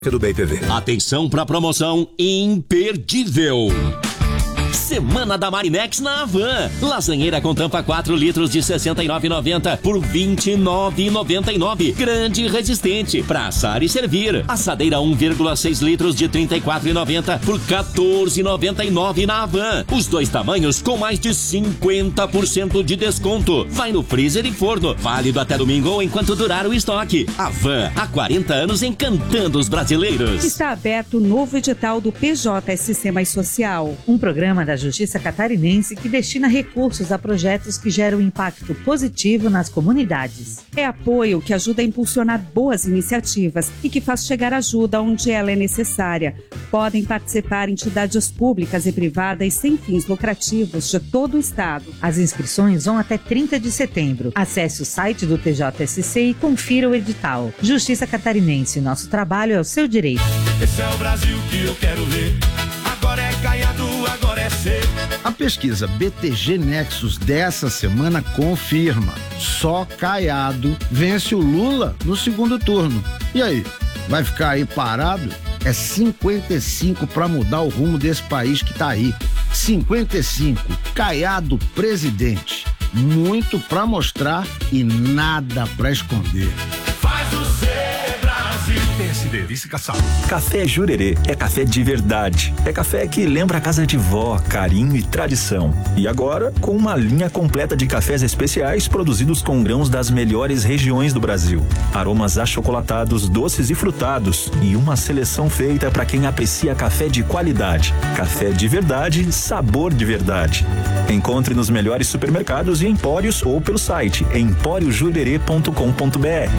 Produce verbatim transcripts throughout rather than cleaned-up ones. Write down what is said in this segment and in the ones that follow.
do B I P V. Atenção para promoção imperdível. Semana da Marinex na Havan. Lasanheira com tampa quatro litros de sessenta e nove reais e noventa centavos por vinte e nove reais e noventa e nove centavos. Grande e resistente para assar e servir. Assadeira um vírgula seis litros de trinta e quatro reais e noventa centavos por quatorze reais e noventa e nove centavos na Havan. Os dois tamanhos com mais de cinquenta por cento de desconto. Vai no freezer e forno. Válido até domingo ou enquanto durar o estoque. Havan, há quarenta anos encantando os brasileiros. Está aberto o novo edital do P J S C Mais Social, um programa da Justiça Catarinense que destina recursos a projetos que geram impacto positivo nas comunidades. É apoio que ajuda a impulsionar boas iniciativas e que faz chegar ajuda onde ela é necessária. Podem participar entidades públicas e privadas sem fins lucrativos de todo o estado. As inscrições vão até trinta de setembro. Acesse o site do T J S C e confira o edital. Justiça Catarinense, nosso trabalho é o seu direito. Esse é o Brasil que eu quero ver. Agora é Caiado, agora é ser. A pesquisa B T G Nexus dessa semana confirma: só Caiado vence o Lula no segundo turno. E aí, vai ficar aí parado? É cinquenta e cinco para mudar o rumo desse país que tá aí. cinquenta e cinco, Caiado presidente. Muito para mostrar e nada para esconder. Faz o ser Brasil. P S D, vice-caçado. Café Jurerê é café de verdade. É café que lembra a casa de vó, carinho e tradição. E agora, com uma linha completa de cafés especiais produzidos com grãos das melhores regiões do Brasil. Aromas achocolatados, doces e frutados. E uma seleção feita para quem aprecia café de qualidade. Café de verdade, sabor de verdade. Encontre nos melhores supermercados e empórios ou pelo site empório jurerê ponto com ponto b r.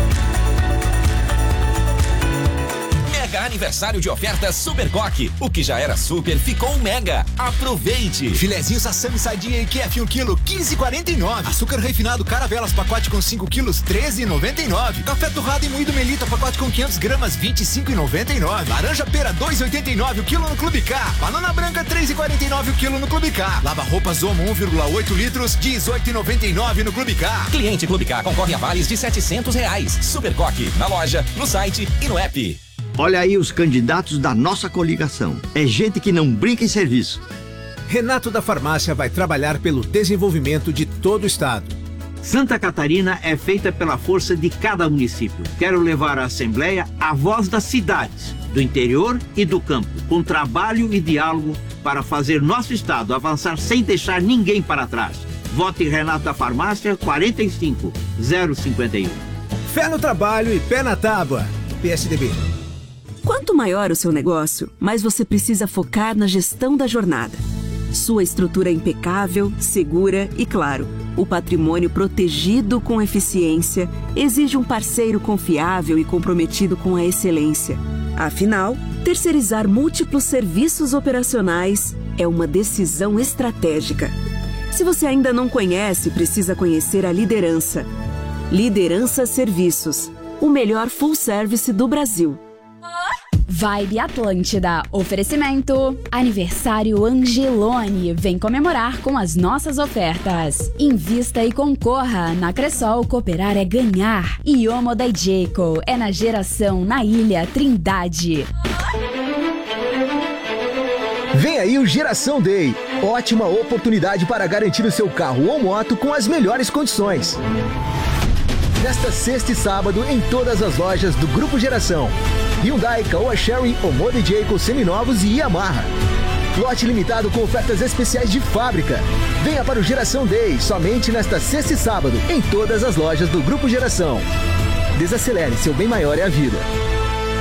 Aniversário de ofertas Super Coque. O que já era super ficou mega. Aproveite. Filezinho Sassami Sadia e Q F um quilo, quinze reais e quarenta e nove. Açúcar refinado Caravelas, pacote com cinco quilos, treze reais e noventa e nove. Café torrado e moído Melita, pacote com quinhentas gramas, vinte e cinco reais e noventa e nove. Laranja pera, dois reais e oitenta e nove o quilo no Clube K. Banana branca, três reais e quarenta e nove o quilo no Clube K. Lava roupas Omo um vírgula oito litros, dezoito reais e noventa e nove no Clube K. Cliente Clube K concorre a vales de setecentos reais. Super Coque, na loja, no site e no app. Olha aí os candidatos da nossa coligação. É gente que não brinca em serviço. Renato da Farmácia vai trabalhar pelo desenvolvimento de todo o estado. Santa Catarina é feita pela força de cada município. Quero levar à Assembleia a voz das cidades, do interior e do campo, com trabalho e diálogo para fazer nosso estado avançar sem deixar ninguém para trás. Vote Renato da Farmácia quarenta e cinco zero cinquenta e um. Fé no trabalho e pé na tábua. P S D B. Quanto maior o seu negócio, mais você precisa focar na gestão da jornada. Sua estrutura é impecável, segura e, claro, o patrimônio protegido com eficiência exige um parceiro confiável e comprometido com a excelência. Afinal, terceirizar múltiplos serviços operacionais é uma decisão estratégica. Se você ainda não conhece, precisa conhecer a Liderança. Liderança Serviços, o melhor full service do Brasil. Vibe Atlântida. Oferecimento. Aniversário Angelone. Vem comemorar com as nossas ofertas. Invista e concorra. Na Cressol, cooperar é ganhar. E Omo da Jayco. É na geração na Ilha Trindade. Vem aí o Geração Day. Ótima oportunidade para garantir o seu carro ou moto com as melhores condições. Nesta sexta e sábado em todas as lojas do Grupo Geração. Hyundai, Caoa Chery, Omo da Jayco, seminovos e Yamaha. Lote limitado com ofertas especiais de fábrica. Venha para o Geração Day, somente nesta sexta e sábado, em todas as lojas do Grupo Geração. Desacelere, seu bem maior é a vida.